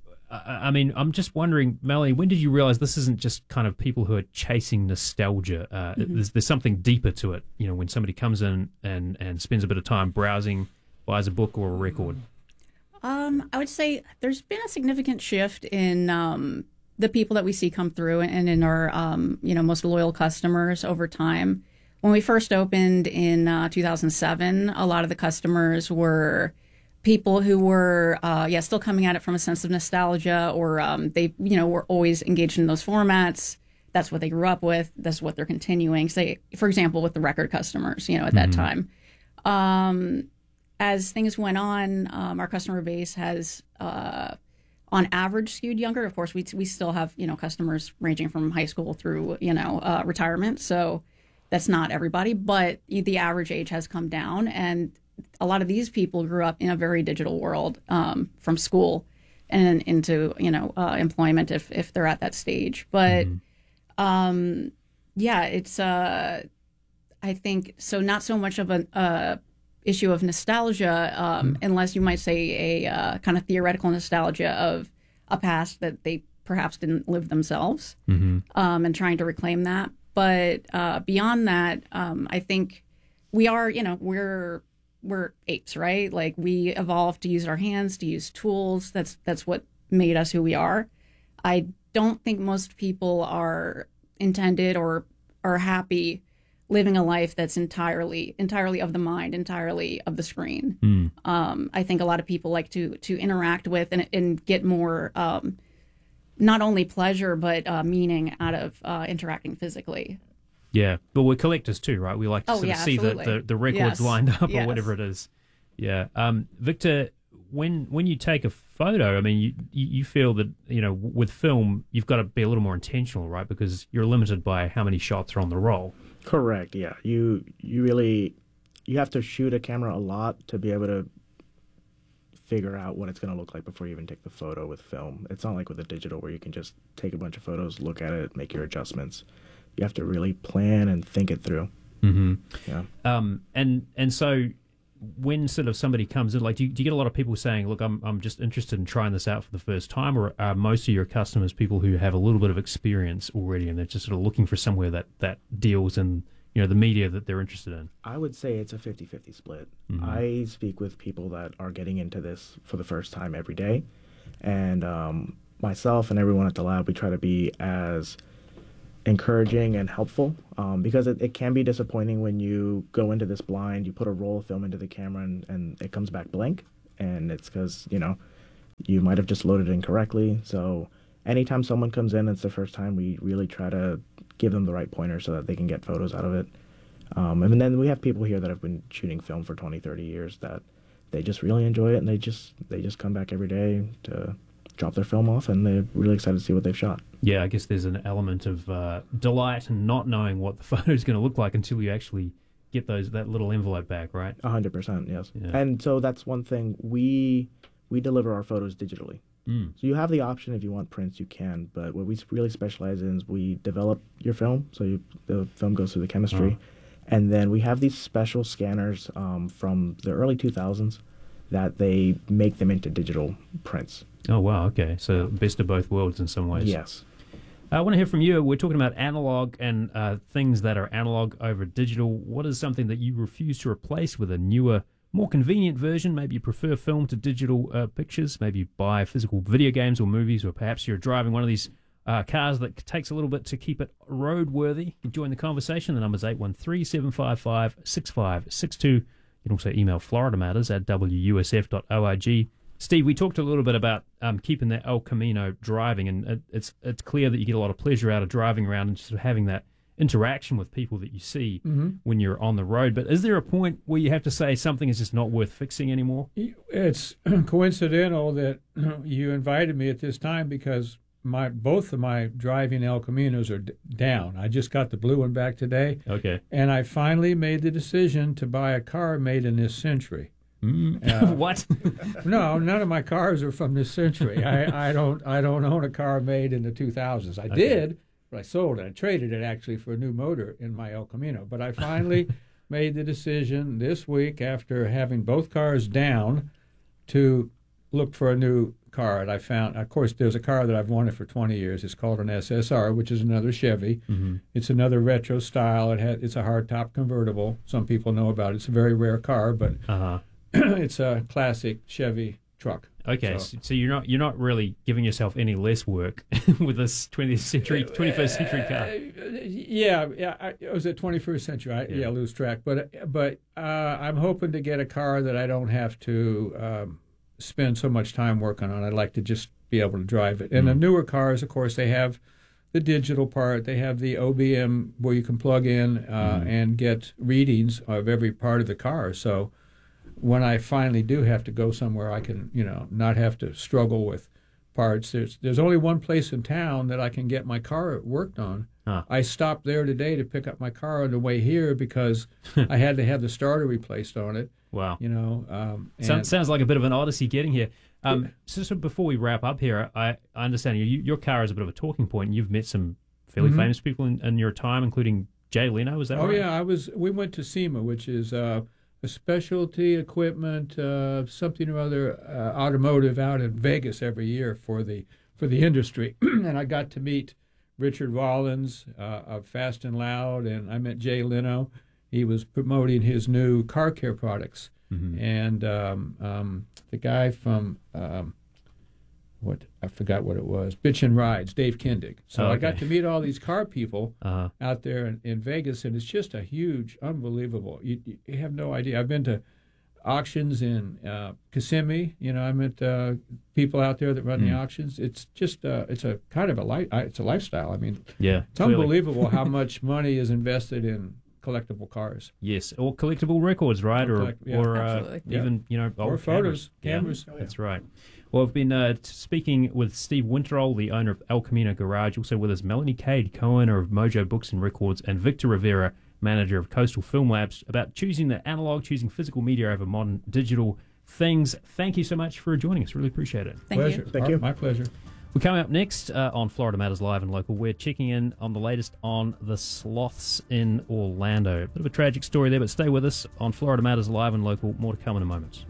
I mean, I'm just wondering, Melanie, when did you realize this isn't just kind of people who are chasing nostalgia? Uh, Mm-hmm. there's, there's something deeper to it. You know, when somebody comes in and, and spends a bit of time browsing, buys a book or a record. Um, I would say there's been a significant shift in um, the people that we see come through and in our, um, you know, most loyal customers over time. When we first opened in uh, two thousand seven, a lot of the customers were people who were, uh, yeah, still coming at it from a sense of nostalgia, or um, they, you know, were always engaged in those formats. That's what they grew up with. That's what they're continuing. Say, for example, with the record customers, you know, at that Mm-hmm. time. Um, as things went on, um, our customer base has, uh, on average, skewed younger. Of course, we we still have, you know, customers ranging from high school through, you know, uh, retirement. So that's not everybody, but the average age has come down, and a lot of these people grew up in a very digital world, um, from school and into, you know, uh, employment if if they're at that stage. But mm-hmm. um, yeah, it's uh, I think so. Not so much of an uh, issue of nostalgia, um, mm-hmm. unless you might say a uh, kind of theoretical nostalgia of a past that they perhaps didn't live themselves, mm-hmm. um, and trying to reclaim that. But uh, beyond that, um, I think we are, you know, we're we're apes, right? Like, we evolved to use our hands, to use tools. That's that's what made us who we are. I don't think most people are intended or are happy living a life that's entirely entirely of the mind, entirely of the screen. Mm. Um, I think a lot of people like to to interact with and, and get more um, not only pleasure but uh, meaning out of uh, interacting physically. Yeah, but we're collectors too, right? We like to Oh, sort yeah, of see the, absolutely. the, the records Yes. lined up Yes. or whatever it is. Yeah. Um, Victor, when when you take a photo, I mean, you, you you feel that, you know, with film, you've got to be a little more intentional, right? Because you're limited by how many shots are on the roll. Correct, yeah. You you really, you have to shoot a camera a lot to be able to figure out what it's going to look like before you even take the photo with film. It's not like with a digital where you can just take a bunch of photos, look at it, make your adjustments. You have to really plan and think it through. Mm-hmm. Yeah. Um, and and so when sort of somebody comes in, like, do you, do you get a lot of people saying, look, I'm I'm just interested in trying this out for the first time, or are most of your customers people who have a little bit of experience already and they're just sort of looking for somewhere that, that deals in, you know, the media that they're interested in? I would say it's a fifty-fifty split. Mm-hmm. I speak with people that are getting into this for the first time every day. And um, myself and everyone at the lab, we try to be as encouraging and helpful um, because it, it can be disappointing when you go into this blind, you put a roll of film into the camera and, and it comes back blank. And it's because, you know, you might have just loaded it incorrectly. So anytime someone comes in, it's the first time, we really try to give them the right pointer so that they can get photos out of it. Um, and then we have people here that have been shooting film for twenty, thirty years that they just really enjoy it, and they just they just come back every day to drop their film off, and they're really excited to see what they've shot. Yeah, I guess there's an element of uh, delight and not knowing what the photo is going to look like until you actually get those that little envelope back, right? A hundred percent, yes. Yeah. And so that's one thing, we we deliver our photos digitally. Mm. So you have the option, if you want prints, you can. But what we really specialize in is we develop your film, so you, the film goes through the chemistry, Oh. and then we have these special scanners um, from the early two thousands that they make them into digital prints. Oh, wow, okay. So best of both worlds in some ways. Yes. I want to hear from you. We're talking about analog and uh, things that are analog over digital. What is something that you refuse to replace with a newer, more convenient version? Maybe you prefer film to digital uh, pictures. Maybe you buy physical video games or movies, or perhaps you're driving one of these uh, cars that takes a little bit to keep it roadworthy. Join the conversation. The number's eight one three, seven five five, six five six two. You can also email Florida Matters at w u s f dot org. Steve, we talked a little bit about um, keeping the El Camino driving, and it, it's it's clear that you get a lot of pleasure out of driving around and just having that interaction with people that you see Mm-hmm. when you're on the road. But is there a point where you have to say something is just not worth fixing anymore? It's coincidental that you invited me at this time because my both of my driving El Caminos are d- down. I just got the blue one back today. Okay. And I finally made the decision to buy a car made in this century. Mm. Uh, what? No, none of my cars are from this century. I, I don't I don't own a car made in the two thousands. I Okay. did, but I sold it. I traded it actually for a new motor in my El Camino. But I finally made the decision this week, after having both cars down, to look for a new car. And I found, of course, there's a car that I've wanted for twenty years. It's called an S S R, which is another Chevy. Mm-hmm. It's another retro style. It had, it's a hardtop convertible. Some people know about it. It's a very rare car, but Uh-huh. it's a classic Chevy truck. Okay, So- so, so you're not you're not really giving yourself any less work with this twentieth century, twenty-first century car. Yeah, yeah. I, it was a twenty-first century. I, yeah. yeah, lose track. But but uh, I'm hoping to get a car that I don't have to um, spend so much time working on. I'd like to just be able to drive it. And Mm. the newer cars, of course, they have the digital part. They have the O B M where you can plug in uh, Mm. and get readings of every part of the car. So when I finally do have to go somewhere, I can, you know, not have to struggle with parts. There's there's only one place in town that I can get my car worked on. Huh. I stopped there today to pick up my car on the way here because I had to have the starter replaced on it. Wow. You know, um, So, and- sounds like a bit of an odyssey getting here. Um, so, so before we wrap up here, I, I understand you, your car is a bit of a talking point, and you've met some fairly Mhm. famous people in, in your time, including Jay Leno. Is that oh right? yeah, I was. We went to SEMA, which is uh, a specialty equipment, uh, something or other, uh, automotive out in Vegas every year for the for the industry, and I got to meet Richard Rollins uh, of Fast and Loud, and I met Jay Leno. He was promoting his new car care products, Mhm. and um, um, the guy from um, what I forgot what it was, Bitch and Rides, Dave Kindig. So Oh, I got okay. to meet all these car people Uh-huh. out there in, in Vegas, and it's just a huge, unbelievable. You, you have no idea. I've been to auctions in uh, Kissimmee. You know, I met uh, people out there that run the Mm. auctions. It's just, uh, it's a kind of a life. It's a lifestyle. I mean, Yeah, it's clearly. unbelievable how much money is invested in collectible cars. Yes, or collectible records, right? Or Or, collect- yeah. or uh, Absolutely. Yeah. even, you know, Or old photos, cameras. cameras. Oh, yeah. That's right. Well, I've been uh, t- speaking with Steve Winterall, the owner of El Camino Garage. Also with us, Melanie Cade, co-owner of Mojo Books and Records, and Victor Rivera, manager of Coastal Film Labs, about choosing the analog, choosing physical media over modern digital things. Thank you so much for joining us. Really appreciate it. Thank pleasure. you. Thank you. My pleasure. We're coming up next uh, on Florida Matters Live and Local. We're checking in on the latest on the sloths in Orlando. A bit of a tragic story there, but stay with us on Florida Matters Live and Local. More to come in a moment.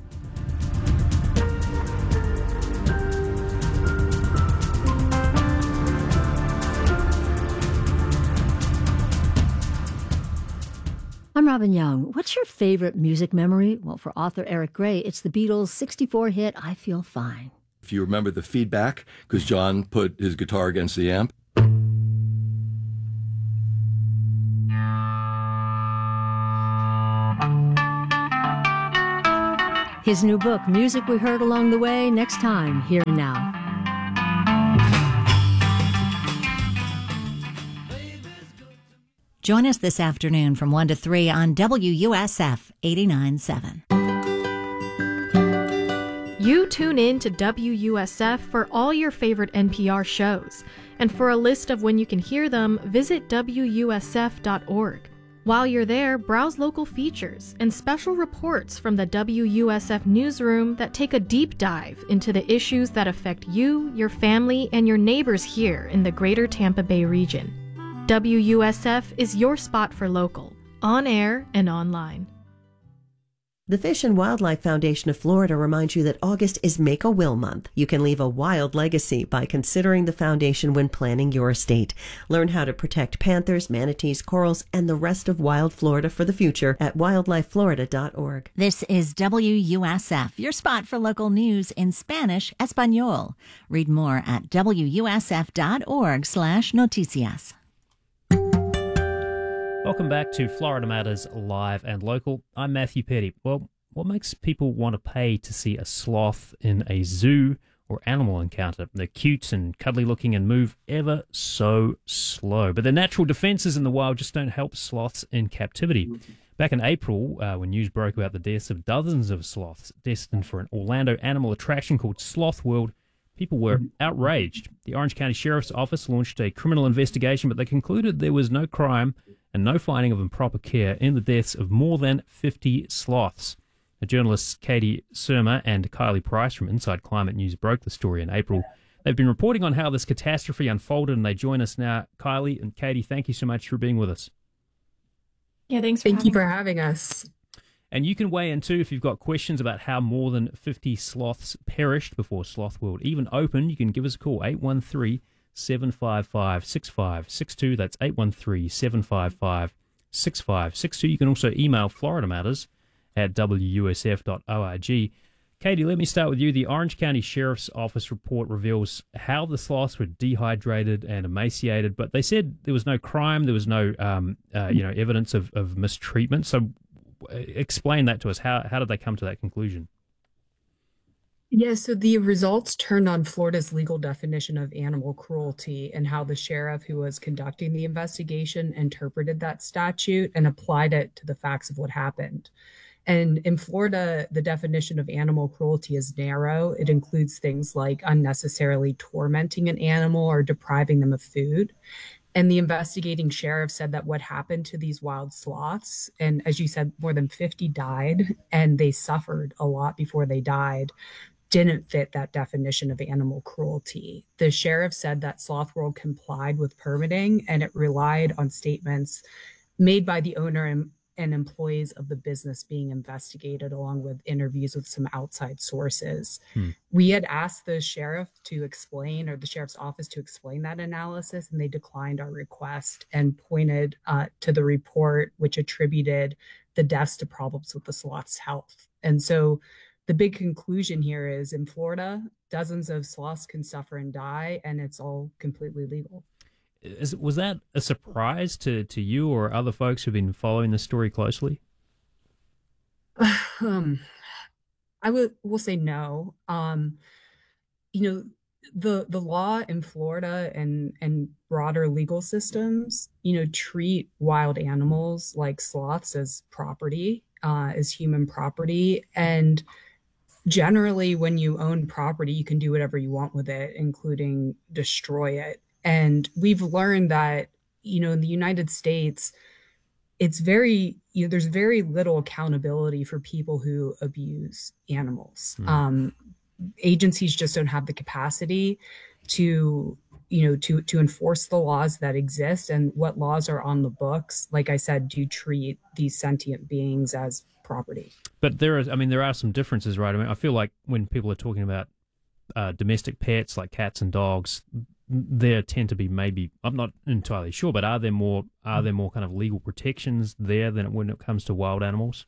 I'm Robin Young. What's your favorite music memory? Well, for author Eric Gray, it's the Beatles' sixty-four hit, I Feel Fine. If you remember the feedback, because John put his guitar against the amp. His new book, Music We Heard Along the Way, next time, Here and Now. Join us this afternoon from one to three on W U S F eighty-nine point seven. You tune in to W U S F for all your favorite N P R shows. And for a list of when you can hear them, visit W U S F dot org. While you're there, browse local features and special reports from the W U S F newsroom that take a deep dive into the issues that affect you, your family, and your neighbors here in the greater Tampa Bay region. W U S F is your spot for local, on air and online. The Fish and Wildlife Foundation of Florida reminds you that August is Make a Will Month. You can leave a wild legacy by considering the foundation when planning your estate. Learn how to protect panthers, manatees, corals, and the rest of wild Florida for the future at wildlife florida dot org. This is W U S F, your spot for local news in Spanish, Espanol. Read more at W U S F dot org slash noticias. Welcome back to Florida Matters Live and Local. I'm Matthew Petty. Well, what makes people want to pay to see a sloth in a zoo or animal encounter? They're cute and cuddly looking and move ever so slow. But their natural defenses in the wild just don't help sloths in captivity. Back in April, uh, when news broke about the deaths of dozens of sloths destined for an Orlando animal attraction called Sloth World, people were outraged. The Orange County Sheriff's Office launched a criminal investigation, but they concluded there was no crime and no finding of improper care in the deaths of more than fifty sloths. The journalists Katie Surma and Kylie Price from Inside Climate News broke the story in April. They've been reporting on how this catastrophe unfolded, and they join us now. Kylie and Katie, thank you so much for being with us. Yeah, thanks for Thank you for having us. And you can weigh in too if you've got questions about how more than fifty sloths perished before Sloth World even opened. You can give us a call, eight one three, seven five five, six five six two. That's eight one three, seven five five, six five six two. You can also email Florida Matters at w u s f dot org. Katie, let me start with you. The Orange County Sheriff's Office report reveals how the sloths were dehydrated and emaciated, but they said there was no crime, there was no um, uh, you know, evidence of, of mistreatment. So explain that to us. How, how did they come to that conclusion? Yeah, so the results turned on Florida's legal definition of animal cruelty and how the sheriff who was conducting the investigation interpreted that statute and applied it to the facts of what happened. And in Florida, the definition of animal cruelty is narrow. It includes things like unnecessarily tormenting an animal or depriving them of food. And the investigating sheriff said that what happened to these wild sloths, and as you said, more than fifty died, and they suffered a lot before they died, didn't fit that definition of animal cruelty. The sheriff said that Sloth World complied with permitting, and it relied on statements made by the owner and, and employees of the business being investigated, along with interviews with some outside sources. Hmm. We had asked the sheriff to explain, or the sheriff's office to explain that analysis, and they declined our request and pointed uh, to the report, which attributed the deaths to problems with the sloth's health. And so the big conclusion here is in Florida, dozens of sloths can suffer and die, and it's all completely legal. Is, was that a surprise to, to you or other folks who've been following the story closely? Um, I would will say no. Um, you know, the the law in Florida and and broader legal systems, you know, treat wild animals like sloths as property, uh, as human property, and generally, when you own property, you can do whatever you want with it, including destroy it. And we've learned that, you know, in the United States, it's very, you know, there's very little accountability for people who abuse animals. Mm. Um, agencies just don't have the capacity to, you know, to to enforce the laws that exist, and what laws are on the books, like I said, do treat these sentient beings as property. But there is, I mean, there are some differences, right? I mean, I feel like when people are talking about uh, domestic pets like cats and dogs, there tend to be maybe, I'm not entirely sure, but are there more are there more kind of legal protections there than when it comes to wild animals?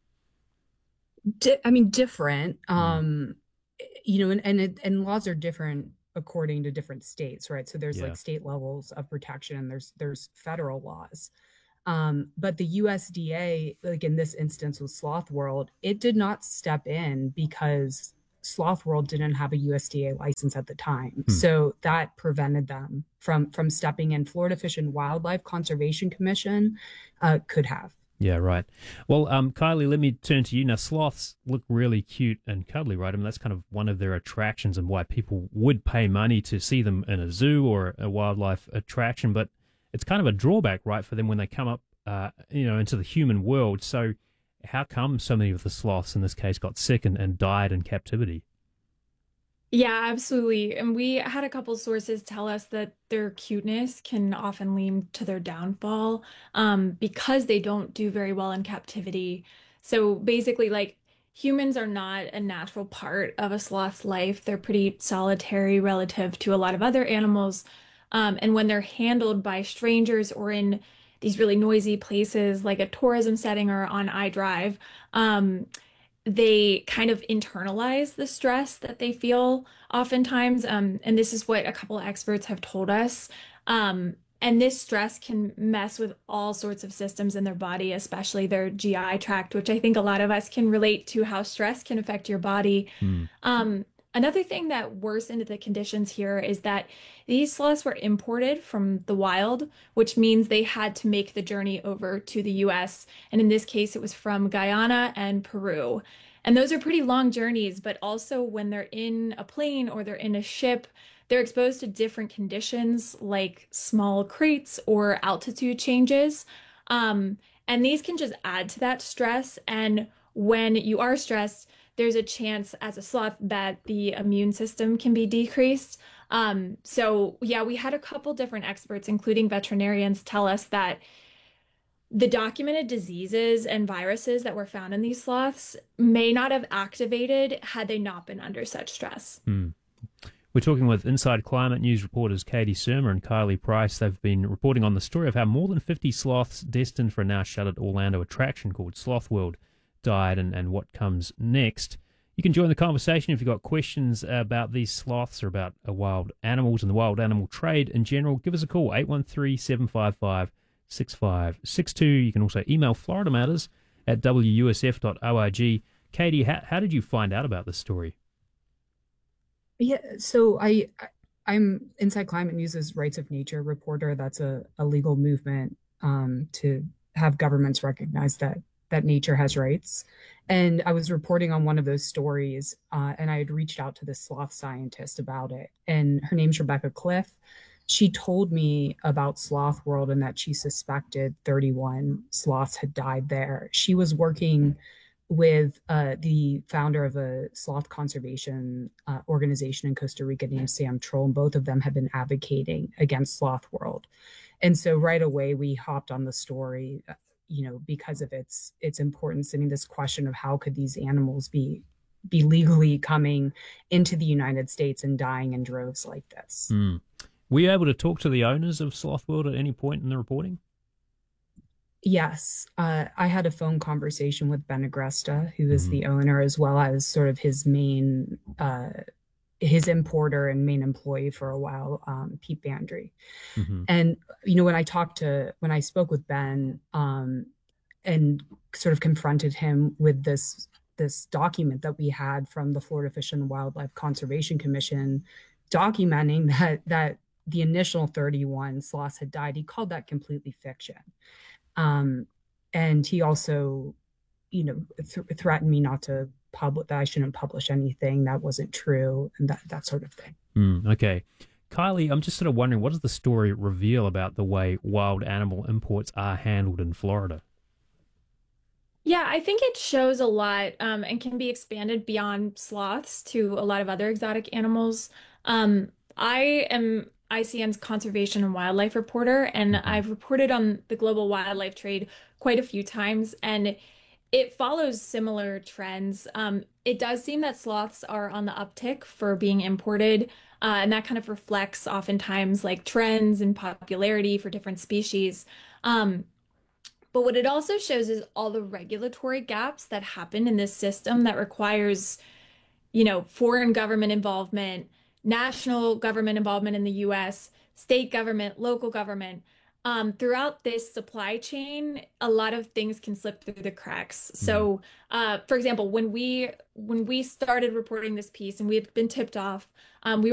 Di- I mean, different. Um, you know, and and, it, and laws are different according to different states, right? So there's Yeah. like state levels of protection, and there's there's federal laws. Um, but the U S D A, like in this instance with Sloth World, it did not step in because Sloth World didn't have a U S D A license at the time. Hmm. So that prevented them from from stepping in. Florida Fish and Wildlife Conservation Commission uh, could have. Yeah, right. Well, um, Kylie, let me turn to you. Now, sloths look really cute and cuddly, right? I mean, that's kind of one of their attractions and why people would pay money to see them in a zoo or a wildlife attraction. But it's kind of a drawback, right, for them when they come up, uh, you know, into the human world. So how come so many of the sloths in this case got sick and, and died in captivity? Yeah, absolutely. And we had a couple sources tell us that their cuteness can often lead to their downfall um, because they don't do very well in captivity. So basically, like, humans are not a natural part of a sloth's life. They're pretty solitary relative to a lot of other animals. Um, and when they're handled by strangers or in these really noisy places like a tourism setting or on iDrive, um, they kind of internalize the stress that they feel oftentimes. Um, and this is what a couple of experts have told us. Um, and this stress can mess with all sorts of systems in their body, especially their G I tract, which I think a lot of us can relate to how stress can affect your body. Mm. Um, another thing that worsened the conditions here is that these sloths were imported from the wild, which means they had to make the journey over to the U S. And in this case, it was from Guyana and Peru. And those are pretty long journeys, but also when they're in a plane or they're in a ship, they're exposed to different conditions like small crates or altitude changes. Um, and these can just add to that stress. And when you are stressed, there's a chance as a sloth that the immune system can be decreased. Um, so yeah, we had a couple different experts, including veterinarians, tell us that the documented diseases and viruses that were found in these sloths may not have activated had they not been under such stress. Hmm. We're talking with Inside Climate News reporters Katie Surma and Kylie Price. They've been reporting on the story of how more than fifty sloths destined for a now shuttered Orlando attraction called Sloth World died and, and what comes next. You can join the conversation if you've got questions about these sloths or about uh, wild animals and the wild animal trade in general. Give us a call, eight one three, seven five five, six five six two. You can also email Florida Matters at w u s f dot org. Katie, how, how did you find out about this story? Yeah, so I, I'm Inside Climate News's Rights of Nature reporter. That's a, a legal movement um, to have governments recognize that that nature has rights. And I was reporting on one of those stories, uh, and I had reached out to this sloth scientist about it. And her name's Rebecca Cliff. She told me about Sloth World and that she suspected thirty-one sloths had died there. She was working with uh, the founder of a sloth conservation uh, organization in Costa Rica named Sam Troll, and both of them have been advocating against Sloth World. And so right away we hopped on the story, you know, because of its its importance. I mean, this question of how could these animals be be legally coming into the United States and dying in droves like this? Mm. Were you able to talk to the owners of Sloth World at any point in the reporting? Yes, uh, I had a phone conversation with Ben Agresta, who is Mm-hmm. the owner, as well as sort of his main, uh, his importer and main employee for a while, um, Pete Bandry. Mm-hmm. And, you know, when I talked to, when I spoke with Ben um, and sort of confronted him with this, this document that we had from the Florida Fish and Wildlife Conservation Commission documenting that, that the initial thirty-one sloths had died, he called that completely fiction. Um, and he also, you know, th- threatened me not to publish, that I shouldn't publish anything that wasn't true and that, that sort of thing. Mm, okay. Kylie, I'm just sort of wondering, what does the story reveal about the way wild animal imports are handled in Florida? Yeah, I think it shows a lot um, and can be expanded beyond sloths to a lot of other exotic animals. Um, I am I C N's conservation and wildlife reporter, and I've reported on the global wildlife trade quite a few times, and it follows similar trends. Um, it does seem that sloths are on the uptick for being imported, uh, and that kind of reflects oftentimes like trends and popularity for different species. Um, but what it also shows is all the regulatory gaps that happen in this system that requires, you know, foreign government involvement, national government involvement in the U S, state government, local government. Um, throughout this supply chain, a lot of things can slip through the cracks. So, uh, for example, when we when we started reporting this piece and we had been tipped off, um, we